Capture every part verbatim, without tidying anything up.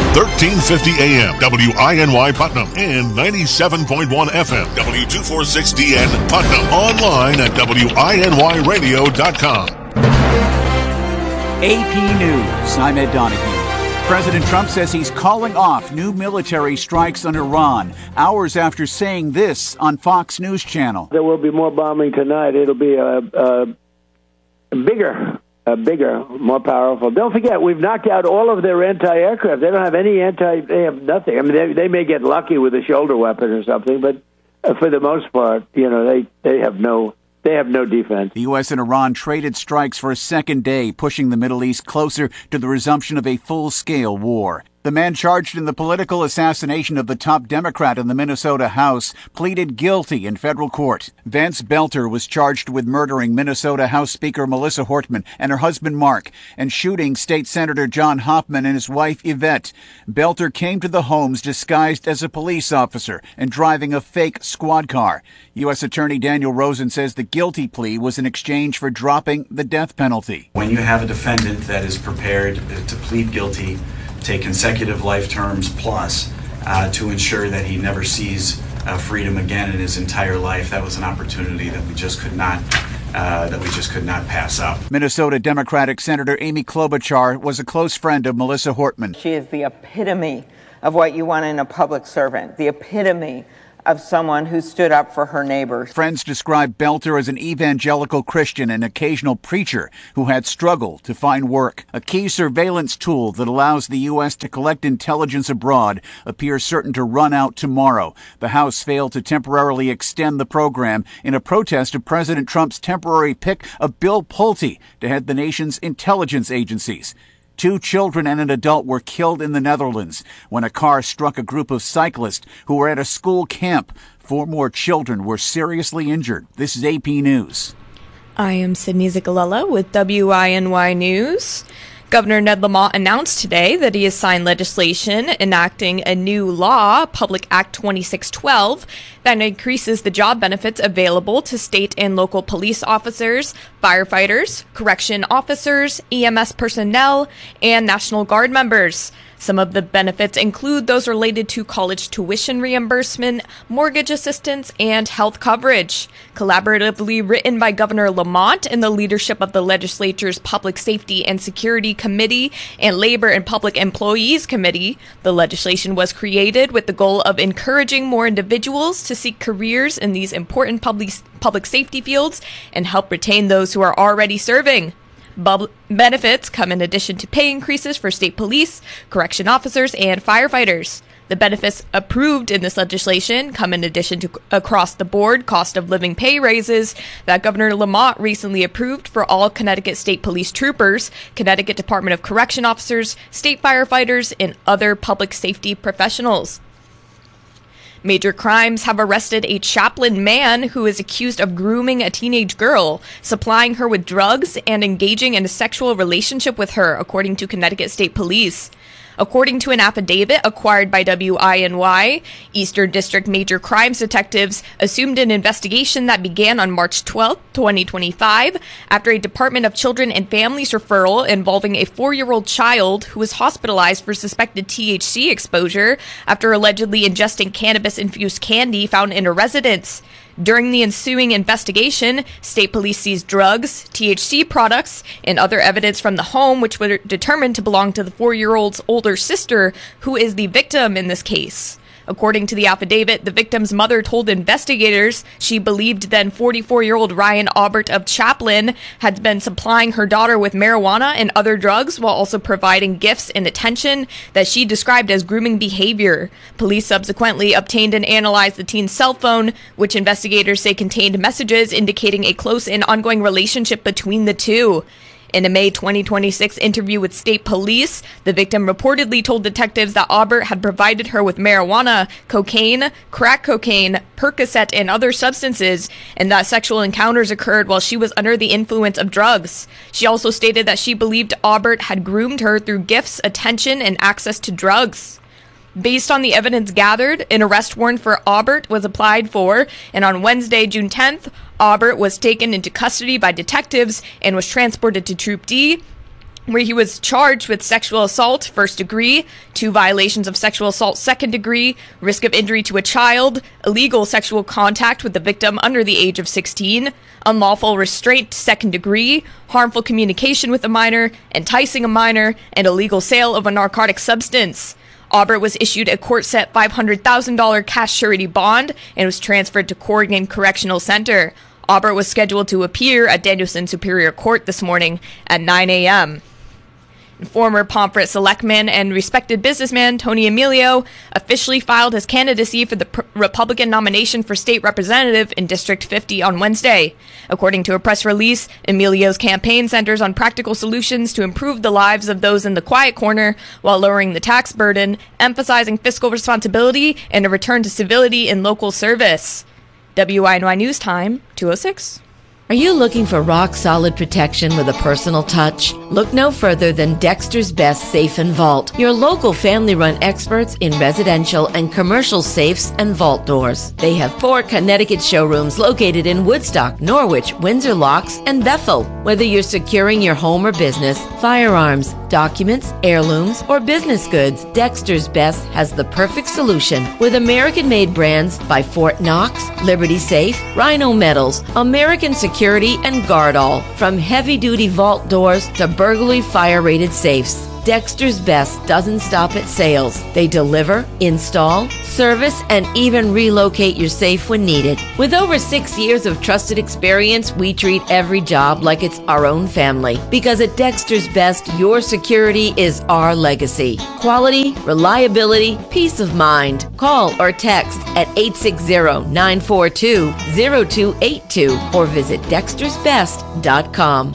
thirteen fifty A M, W I N Y Putnam, and ninety-seven point one F M, W two forty-six D N Putnam. Online at W I N Y radio dot com. A P News, I'm Ed Donahue. President Trump says he's calling off new military strikes on Iran, hours after saying this on Fox News Channel. There will be more bombing tonight. It'll be a, a, a bigger, a bigger, more powerful. Don't forget, we've knocked out all of their anti-aircraft. They don't have any anti, they have nothing. I mean, they, they may get lucky with a shoulder weapon or something, but uh, for the most part, you know, they, they have no... They have no defense. The U S and Iran traded strikes for a second day, pushing the Middle East closer to the resumption of a full-scale war. The man charged in the political assassination of the top Democrat in the Minnesota House pleaded guilty in federal court. Vance Belter was charged with murdering Minnesota House Speaker Melissa Hortman and her husband Mark and shooting State Senator John Hoffman and his wife Yvette. Belter came to the homes disguised as a police officer and driving a fake squad car. U S Attorney Daniel Rosen says the guilty plea was in exchange for dropping the death penalty. When you have a defendant that is prepared to plead guilty, take consecutive life terms plus uh, to ensure that he never sees uh, freedom again in his entire life. That was an opportunity that we just could not uh, that we just could not pass up. Minnesota Democratic Senator Amy Klobuchar was a close friend of Melissa Hortman. She is the epitome of what you want in a public servant, the epitome of someone who stood up for her neighbors. Friends describe Belter as an evangelical Christian and occasional preacher who had struggled to find work. A key surveillance tool that allows the U S to collect intelligence abroad appears certain to run out tomorrow. The House failed to temporarily extend the program in a protest of President Trump's temporary pick of Bill Pulte to head the nation's intelligence agencies. Two children and an adult were killed in the Netherlands when a car struck a group of cyclists who were at a school camp. Four more children were seriously injured. This is A P News. I am Sydney Zicalella with W I N Y News. Governor Ned Lamont announced today that he has signed legislation enacting a new law, Public Act twenty-six twelve, that increases the job benefits available to state and local police officers, firefighters, correction officers, E M S personnel, and National Guard members. Some of the benefits include those related to college tuition reimbursement, mortgage assistance, and health coverage. Collaboratively written by Governor Lamont and the leadership of the legislature's Public Safety and Security Committee and Labor and Public Employees Committee, the legislation was created with the goal of encouraging more individuals to seek careers in these important public, public safety fields and help retain those who are already serving. Bub- benefits come in addition to pay increases for state police, correction officers, and firefighters. The benefits approved in this legislation come in addition to across-the-board cost of living pay raises that Governor Lamont recently approved for all Connecticut State Police troopers, Connecticut Department of Correction officers, state firefighters, and other public safety professionals. Major Crimes have arrested a Chaplin man who is accused of grooming a teenage girl, supplying her with drugs, and engaging in a sexual relationship with her, according to Connecticut State Police. According to an affidavit acquired by W I N Y, Eastern District Major Crimes detectives assumed an investigation that began on March twelfth, twenty twenty-five, after a Department of Children and Families referral involving a four-year-old child who was hospitalized for suspected T H C exposure after allegedly ingesting cannabis-infused candy found in a residence. During the ensuing investigation, state police seized drugs, T H C products, and other evidence from the home, which were determined to belong to the four-year-old's older sister, who is the victim in this case. According to the affidavit, the victim's mother told investigators she believed then forty-four-year-old Ryan Aubert of Chaplin had been supplying her daughter with marijuana and other drugs while also providing gifts and attention that she described as grooming behavior. Police subsequently obtained and analyzed the teen's cell phone, which investigators say contained messages indicating a close and ongoing relationship between the two. In a May twenty twenty-six interview with state police, the victim reportedly told detectives that Aubert had provided her with marijuana, cocaine, crack cocaine, Percocet, and other substances, and that sexual encounters occurred while she was under the influence of drugs. She also stated that she believed Aubert had groomed her through gifts, attention, and access to drugs. Based on the evidence gathered, an arrest warrant for Aubert was applied for, and on Wednesday, June tenth, Aubert was taken into custody by detectives and was transported to Troop D, where he was charged with sexual assault first degree, two violations of sexual assault second degree, risk of injury to a child, illegal sexual contact with the victim under the age of sixteen, unlawful restraint second degree, harmful communication with a minor, enticing a minor, and illegal sale of a narcotic substance. Aubert was issued a court-set five hundred thousand dollars cash surety bond and was transferred to Corrigan Correctional Center. Aubert was scheduled to appear at Danielson Superior Court this morning at nine a.m. Former Pomfret selectman and respected businessman Tony Emilio officially filed his candidacy for the P- Republican nomination for state representative in District fifty on Wednesday. According to a press release, Emilio's campaign centers on practical solutions to improve the lives of those in the quiet corner while lowering the tax burden, emphasizing fiscal responsibility, and a return to civility in local service. W I N Y News Time, two oh six. Are you looking for rock-solid protection with a personal touch? Look no further than Dexter's Best Safe and Vault, your local family-run experts in residential and commercial safes and vault doors. They have four Connecticut showrooms located in Woodstock, Norwich, Windsor Locks, and Bethel. Whether you're securing your home or business, firearms, documents, heirlooms, or business goods, Dexter's Best has the perfect solution with American-made brands by Fort Knox, Liberty Safe, Rhino Metals, American Security, and Guardall. From heavy-duty vault doors to burglary fire-rated safes, Dexter's Best doesn't stop at sales. They deliver, install, service, and even relocate your safe when needed. With over six years of trusted experience, we treat every job like it's our own family. Because at Dexter's Best, your security is our legacy. Quality, reliability, peace of mind. Call or text at eight six zero, nine four two, zero two eight two or visit dexters best dot com.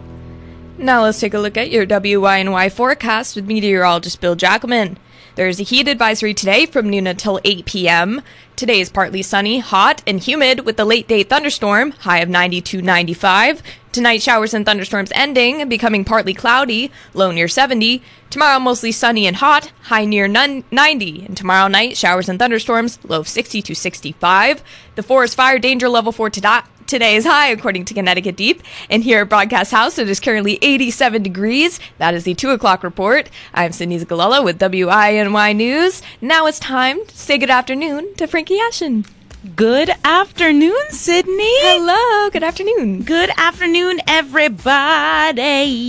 Now let's take a look at your W I N Y forecast with meteorologist Bill Jackelman. There's a heat advisory today from noon until eight p.m. Today is partly sunny, hot, and humid with a late-day thunderstorm, high of ninety-two, ninety-five. Tonight, showers and thunderstorms ending, becoming partly cloudy, low near seventy. Tomorrow, mostly sunny and hot, high near ninety. And tomorrow night, showers and thunderstorms, low of sixty to sixty-five. The forest fire danger level for today. Today is high, according to Connecticut Deep. And here at Broadcast House, it is currently eighty-seven degrees. That is the two o'clock report. I'm Sydney Zagalella with W I N Y News. Now it's time to say good afternoon to Frankie Ashen. Good afternoon, Sydney. Hello, good afternoon. Good afternoon, everybody.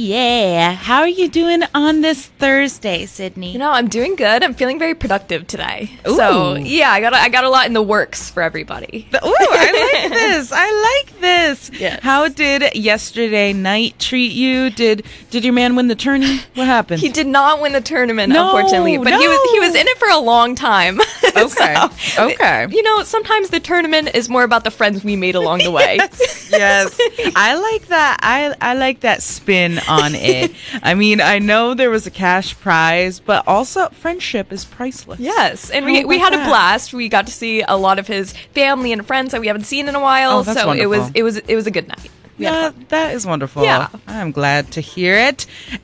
Yeah. How are you doing on this Thursday, Sydney? You know, I'm doing good. I'm feeling very productive today. Ooh. So, yeah, I got a, I got a lot in the works for everybody. Ooh, I like this. I like this. Yes. How did yesterday night treat you? Did did your man win the tourney? What happened? He did not win the tournament, no, unfortunately, but no. he was he was in it for a long time. Okay. So, okay. You know, sometimes the tournament is more about the friends we made along the way. Yes. Yes. I like that. I I like that spin on it. I mean, I know there was a cash prize, but also friendship is priceless. Yes, and How we we about had that? a blast. We got to see a lot of his family and friends that we haven't seen in a while. Oh, that's so wonderful. it was it was it was a good night. Yeah, that is wonderful. Yeah. I'm glad to hear it.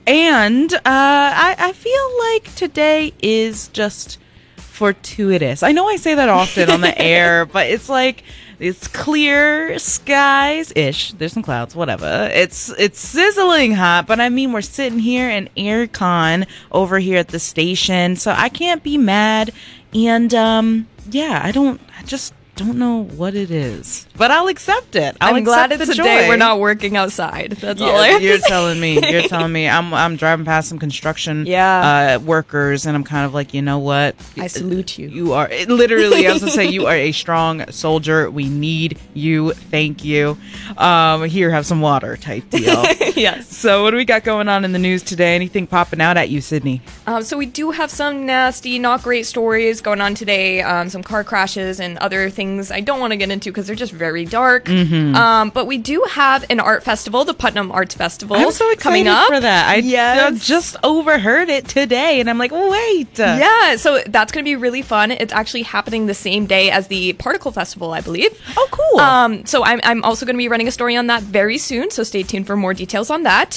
And uh, I, I feel like today is just fortuitous. I know I say that often on the air, but it's like it's clear skies-ish. There's some clouds, whatever. It's it's sizzling hot, but I mean, we're sitting here in aircon over here at the station, so I can't be mad. And um, yeah, I don't. I just don't know what it is, but I'll accept it. I'll I'm glad accept it's the a day joy. we're not working outside. That's Yeah, all I have you're to say. telling me. You're telling me. I'm I'm driving past some construction Yeah. uh, workers, and I'm kind of like, you know what? I salute you. You are literally. I was gonna say you are a strong soldier. We need you. Thank you. Um, here, have some water, type deal. Yes. So, what do we got going on in the news today? Anything popping out at you, Sydney? Um, so we do have some nasty, not great stories going on today. Um, some car crashes and other things I don't want to get into because they're just very dark. Mm-hmm. Um, but we do have an art festival, the Putnam Arts Festival, I'm so excited coming up for that. I Yes. uh, just overheard it today, and I'm like, wait. Yeah, so that's going to be really fun. It's actually happening the same day as the Particle Festival, I believe. Oh, cool. Um, so I'm, I'm also going to be running a story on that very soon, so stay tuned for more details on that.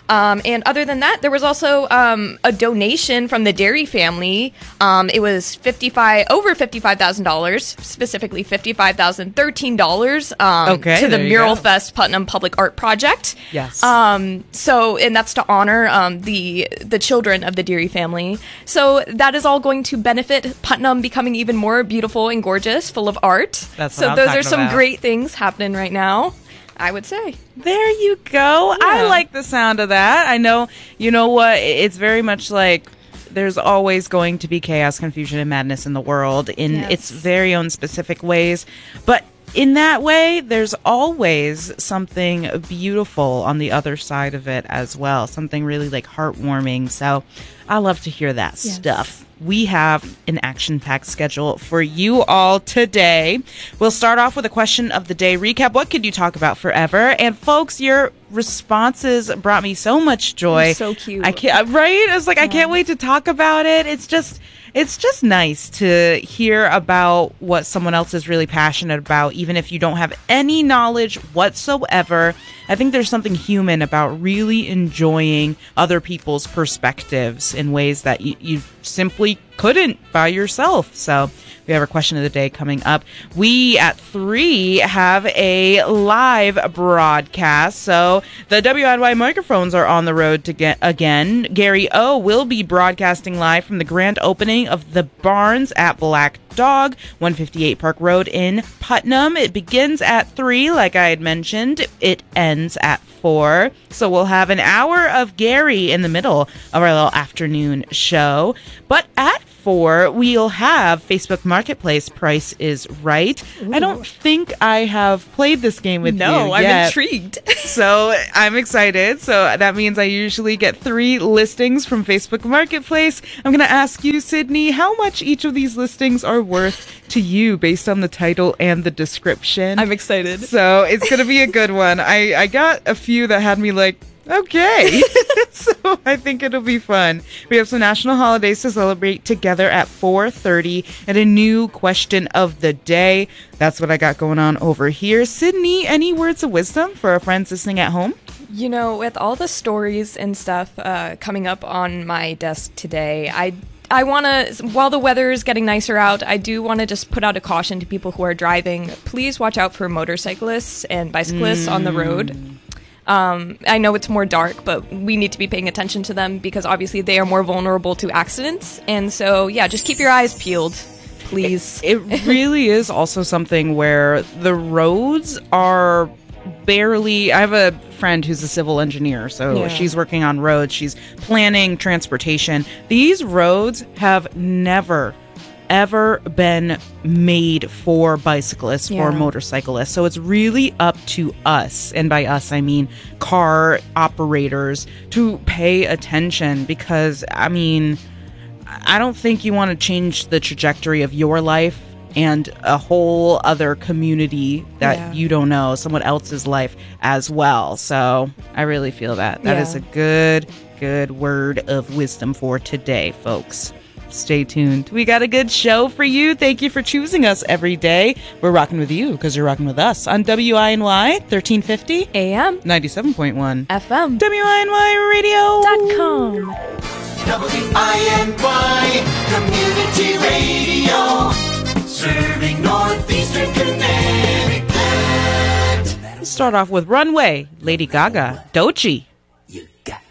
Um, and other than that, there was also um, a donation from the Dairy family. Um, it was fifty-five over fifty-five thousand dollars, specifically fifty-five thousand thirteen dollars um, okay, to the Mural go. Fest Putnam Public Art Project. Yes. Um, so, and that's to honor um, the the children of the Dairy family. So that is all going to benefit Putnam becoming even more beautiful and gorgeous, full of art. That's so what I'm those talking are some about. great things happening right now, I would say. There you go. Yeah. I like the sound of that. I know, you know what? It's very much like there's always going to be chaos, confusion, and madness in the world in Yes. its very own specific ways. But in that way, there's always something beautiful on the other side of it as well. Something really like heartwarming. So I love to hear that Yes. stuff. We have an action-packed schedule for you all today. We'll start off with a question of the day recap. What could you talk about forever? And folks, your responses brought me so much joy. So cute. I can't, right? I was like, I can't wait to talk about it. It's just, it's just nice to hear about what someone else is really passionate about, even if you don't have any knowledge whatsoever. I think there's something human about really enjoying other people's perspectives in ways that you, you simply couldn't by yourself. So we have our question of the day coming up. We at three have a live broadcast. So the W I N Y microphones are on the road to get again. Gary O will be broadcasting live from the grand opening of the Barns at Black Dog, one fifty-eight Park Road in Putnam. It begins at three, like I had mentioned. It ends at four. So we'll have an hour of Gary in the middle of our little afternoon show. But at four, we'll have Facebook Marketplace Price is Right. Ooh. I don't think I have played this game with no, you I'm yet. intrigued. So I'm excited. So that means I usually get three listings from Facebook Marketplace. I'm going to ask you, Sydney, how much each of these listings are worth to you based on the title and the description. I'm excited. So it's going to be a good one. I, I got a few that had me like, okay. So I think it'll be fun. We have some national holidays to celebrate together at four thirty and a new question of the day. That's what I got going on over here. Sydney, any words of wisdom for our friends listening at home? You know, with all the stories and stuff uh, coming up on my desk today, I I want to, while the weather is getting nicer out, I do want to just put out a caution to people who are driving. Please watch out for motorcyclists and bicyclists mm. on the road. Um, I know it's more dark, but we need to be paying attention to them because obviously they are more vulnerable to accidents. And so, yeah, just keep your eyes peeled, please. It, it really is also something where the roads are barely... I have a friend who's a civil engineer, so yeah. she's working on roads. She's planning transportation. These roads have never... ever been made for bicyclists yeah. or motorcyclists. So it's really up to us, and by us I mean car operators, to pay attention because, I mean, I don't think you want to change the trajectory of your life and a whole other community that yeah. you don't know, someone else's life as well. So I really feel that. That yeah. is a good, good word of wisdom for today, folks. Stay tuned. We got a good show for you. Thank you for choosing us every day. We're rocking with you because you're rocking with us on W I N Y thirteen fifty A M ninety-seven point one F M W I N Y radio dot com. W I N Y Community Radio, serving Northeastern Connecticut. Let's start off with Runway, Lady Gaga, Doechii.